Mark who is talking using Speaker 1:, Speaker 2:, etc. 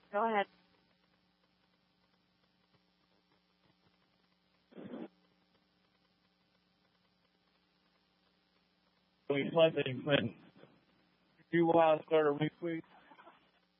Speaker 1: Go ahead.
Speaker 2: We Clinton, you wild starter week.